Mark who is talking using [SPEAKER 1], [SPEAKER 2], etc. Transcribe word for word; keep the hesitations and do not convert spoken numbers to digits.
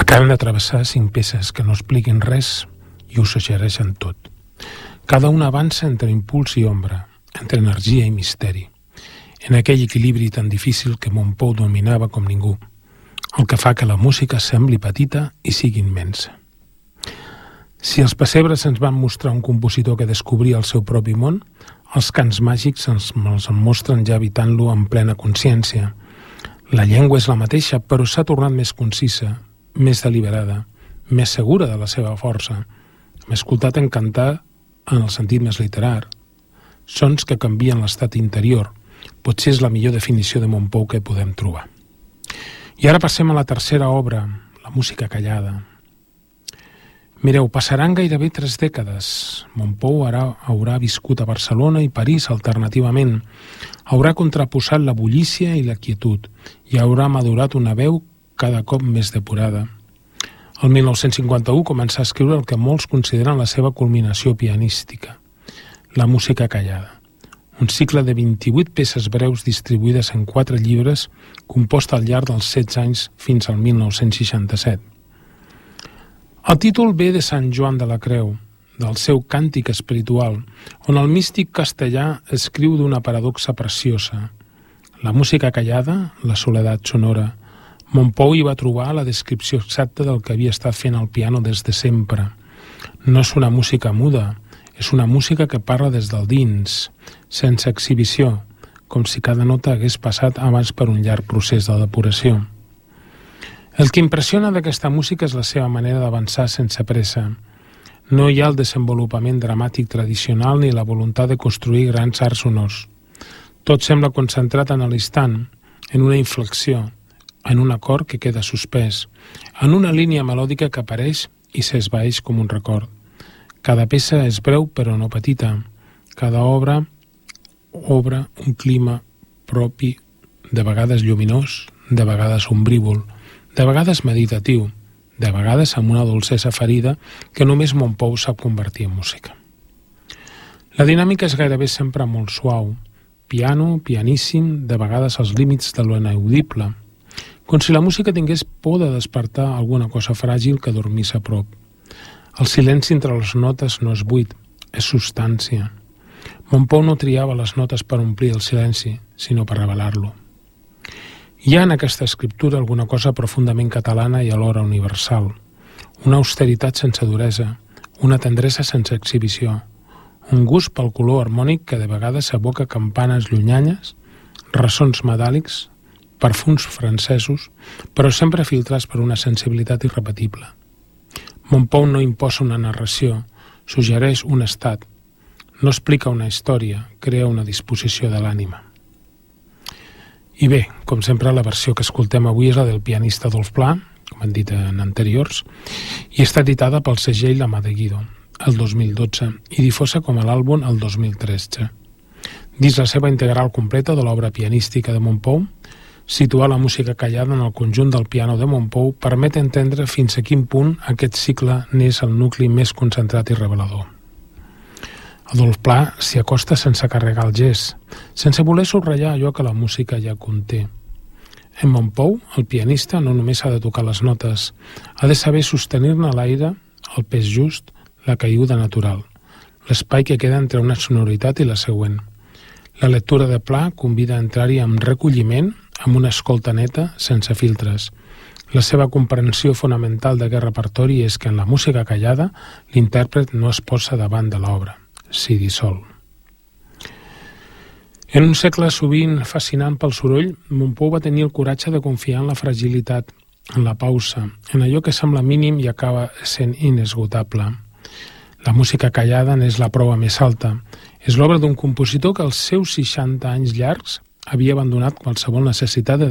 [SPEAKER 1] Acabem de travessar cinc peces que no expliquin res i ho suggereixen tot. Cada una avança entre impuls i ombra, entre energia i misteri, en aquell equilibri tan difícil que Montpou dominava com ningú, el que fa que la música sembli petita i sigui immensa. Si els pessebres ens van mostrar un compositor que descobria el seu propi món, els cants màgics ens els mostren ja habitant-lo en plena consciència. La llengua és la mateixa, però s'ha tornat més concisa, més deliberada, més segura de la seva força. M'he escoltat en cantar en el sentit més literar. Sons que canvien l'estat interior. Potser és la millor definició de Montpou que podem trobar. I ara passem a la tercera obra, la música callada. Mireu, passaran gairebé tres dècades. Montpou haurà, haurà viscut a Barcelona i París alternativament. Haurà contraposat la bullícia i la quietud i haurà madurat una veu cada cop més depurada. El mil nou-cents cinquanta-u començà a escriure el que molts consideren la seva culminació pianística, la música callada. Un cicle de vint-i-vuit peces breus distribuïdes en quatre llibres, compost al llarg dels setze anys fins al mil nou-cents seixanta-set. El títol ve de Sant Joan de la Creu, del seu càntic espiritual, on el místic castellà escriu d'una paradoxa preciosa. La música callada, la soledat sonora. Montpou hi va trobar la descripció exacta del que havia estat fent al piano des de sempre. No és una música muda, és una música que parla des del dins, sense exhibició, com si cada nota hagués passat abans per un llarg procés de depuració. El que impressiona d'aquesta música és la seva manera d'avançar sense pressa. No hi ha el desenvolupament dramàtic tradicional ni la voluntat de construir grans arts sonors. Tot sembla concentrat en l'instant, en una inflexió, en un acord que queda suspès, en una línia melòdica que apareix i s'esvaeix com un record. Cada peça és breu però no petita. Cada obra obre un clima propi, de vegades lluminós, de vegades ombrívol, de vegades meditatiu, de vegades amb una dolcesa ferida que només Montpou sap convertir en música. La dinàmica és gairebé sempre molt suau, piano, pianíssim, de vegades als límits de lo inaudible, com si la música tingués por de despertar alguna cosa fràgil que dormís a prop. El silenci entre les notes no és buit, és substància. Montpou no triava les notes per omplir el silenci, sinó per revelar-lo. Hi ha en aquesta escriptura alguna cosa profundament catalana i alhora universal, una austeritat sense duresa, una tendresa sense exhibició, un gust pel color harmònic que de vegades evoca campanes llunyanyes, ressons metàl·lics, perfums francesos, però sempre filtrats per una sensibilitat irrepetible. Montpou no imposa una narració, suggereix un estat, no explica una història, crea una disposició de l'ànima. I bé, com sempre, la versió que escoltem avui és la del pianista Adolphe Pla, com hem dit en anteriors, i està editada pel segell La Mà de Guido, el dos mil dotze, i difosa com a l'àlbum el dos mil tretze. Dins la seva integral completa de l'obra pianística de Montpou, situar la música callada en el conjunt del piano de Montpou permet entendre fins a quin punt aquest cicle n'és el nucli més concentrat i revelador. Adolphe Pla s'hi acosta sense carregar el gest, sense voler subratllar allò que la música ja conté. En Montpou, el pianista no només ha de tocar les notes, ha de saber sostenir-ne l'aire, el pes just, la caiguda natural, l'espai que queda entre una sonoritat i la següent. La lectura de Pla convida a entrar-hi amb recolliment, amb una escolta neta, sense filtres. La seva comprensió fonamental d'aquest repertori és que en la música callada l'intèrpret no es posa davant de l'obra, s'hi dissol. En un segle sovint fascinant pel soroll, Montpou va tenir el coratge de confiar en la fragilitat, en la pausa, en allò que sembla mínim i acaba sent inesgotable. La música callada n'és la prova més alta. És l'obra d'un compositor que als seus seixanta anys llargs havia abandonat qualsevol necessitat de